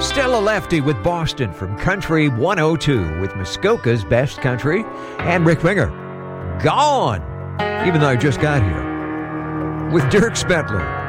Still a lefty with Boston from Country 102 with Muskoka's Best Country and Rick Winger. Gone, even though I just got here, with Dirk Spentler.